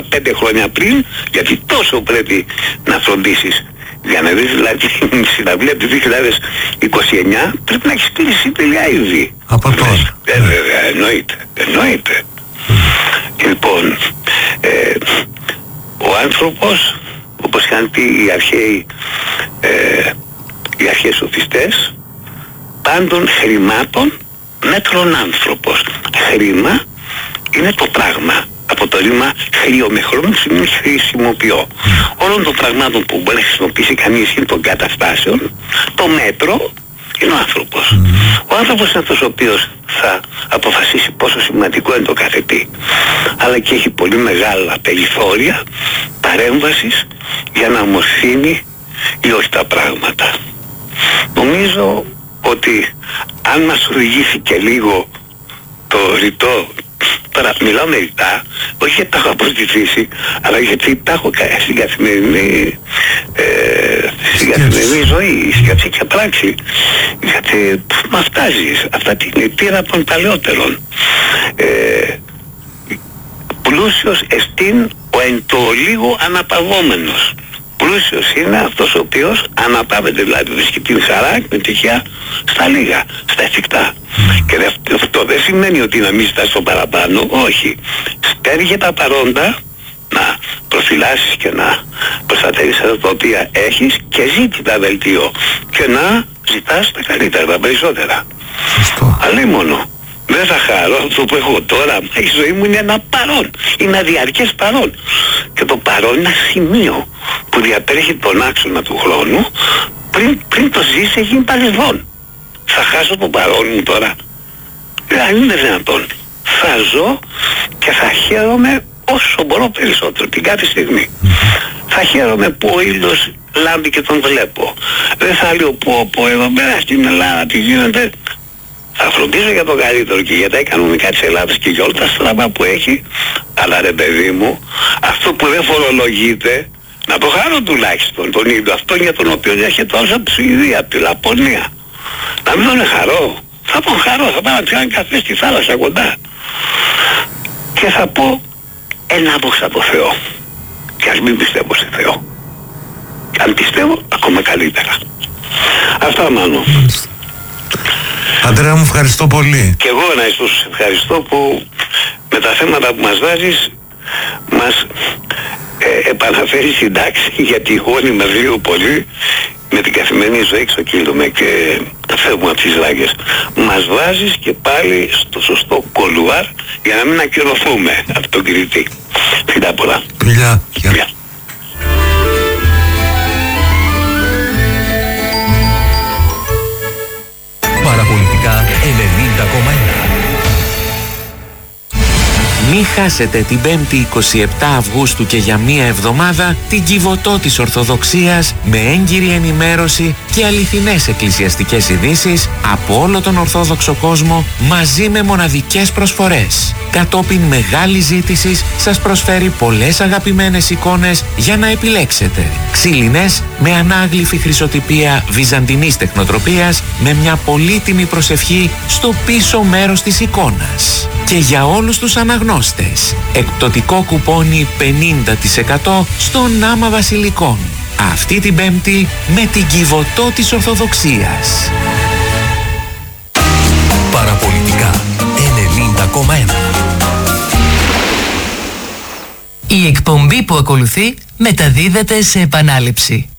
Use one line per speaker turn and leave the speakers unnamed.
τώρα 5 χρόνια πριν, γιατί τόσο πρέπει να φροντίσεις. Για να δεις δηλαδή την συναυλία του 2029 πρέπει να έχεις κλείσει τελειά ήδη.
Από τώρα.
Βέβαια, εννοείται. Λοιπόν, ο άνθρωπος, όπως είχαν πει οι αρχαίοι σοφιστές, πάντων χρημάτων μέτρων άνθρωπος. Χρήμα είναι το πράγμα. Από το ρήμα χρήο με χρόνο σημαίνει χρησιμοποιώ. Όλων των πραγμάτων που μπορεί να χρησιμοποιήσει κανείς είναι των καταστάσεων, το μέτρο είναι ο άνθρωπος. Ο άνθρωπος είναι αυτός ο οποίος θα αποφασίσει πόσο σημαντικό είναι το κάθε τι. Αλλά και έχει πολύ μεγάλα περιθώρια παρέμβασης για να ομορφύνει ή όχι τα πράγματα. Νομίζω ότι αν μας οδηγήθηκε λίγο το ρητό, τώρα μιλάω με ρητά, όχι γιατί τα έχω αποστηθήσει, αλλά γιατί τα έχω στην καθημερινή ζωή, στην καθημερινή πράξη. Γιατί μ' φτάζεις αυτά την αιτήρα των παλαιότερων. Πλούσιος εστίν ο εν το λίγο αναπαυόμενος. Πλούσιος είναι αυτός ο οποίος αναπαύεται, δηλαδή βρίσκει την χαρά και την τυχαία στα λίγα, στα εφικτά. Και αυτό δεν σημαίνει ότι να μην ζητάς το παραπάνω, όχι. Στέργε τα παρόντα, να προφυλάσσεις και να προστατεύεις αυτά τα οποία έχεις και ζήτητα βελτιώ. Και να ζητάς τα καλύτερα, τα περισσότερα. Αλλήμονο. Δεν θα χαρώ αυτό που έχω τώρα. Η ζωή μου είναι ένα παρόν. Είναι αδιαρκές παρόν. Και το παρόν είναι ένα σημείο που διατρέχει τον άξονα του χρόνου πριν το ζήσει έχει γίνει παρελθόν. Θα χάσω το παρόν μου τώρα. Δεν είναι δυνατόν. Θα ζω και θα χαίρομαι όσο μπορώ περισσότερο την κάθε στιγμή. Θα χαίρομαι που ο ήλιος λάμπει και τον βλέπω. Δεν θα λέω πω εδώ πέρα στην Ελλάδα τι γίνεται. Θα φροντίζω για το καλύτερο και για τα οικονομικά της Ελλάδας και για όλα τα στραβά που έχει. Αλλά ρε παιδί μου, αυτό που δεν φορολογείται, να το χαρώ τουλάχιστον τον ήλιο, αυτό για τον οποίο έρχεται όσο από τη Σουηδία, από τη Λαπωνία. Να μην τον χαρώ. Θα τον χαρώ, θα πάω να πιάνω καφέ στη θάλασσα κοντά. Και θα πω ένα δόξα τω Θεώ. Και ας μην πιστεύω σε Θεό. Και αν πιστεύω, ακόμα καλύτερα. Αυτά μάλλον.
Αντρέα μου, ευχαριστώ πολύ.
Και εγώ να σας ευχαριστώ που με τα θέματα που μας βάζεις μας επαναφέρει στην τάξη, γιατί όλοι μας λίγο πολύ με την καθημερινή ζωή ξοκύλουμε και φεύγουμε από τις ράγες. Μας βάζεις και πάλι στο σωστό κολουάρ για να μην ακυρωθούμε από τον κριτή. Φιλιά πολλά.
Φιλιά.
Παραπολιτικά 90,1. Μη χάσετε την 5η 27 Αυγούστου και για μία εβδομάδα την Κιβωτό της Ορθοδοξίας με έγκυρη ενημέρωση και αληθινές εκκλησιαστικές ειδήσεις από όλο τον Ορθόδοξο κόσμο μαζί με μοναδικές προσφορές. Κατόπιν μεγάλης ζήτησης σας προσφέρει πολλές αγαπημένες εικόνες για να επιλέξετε. Ξύλινες με ανάγλυφη χρυσοτυπία βυζαντινής τεχνοτροπίας με μια πολύτιμη προσευχή στο πίσω μέρος της εικόνας. Και για όλους τους αναγνώστες, εκπτωτικό κουπόνι 50% στον Άμα Βασιλικών. Αυτή την Πέμπτη με την Κιβωτό της Ορθοδοξίας. Παραπολιτικά 90,1.
Η εκπομπή που ακολουθεί μεταδίδεται σε επανάληψη.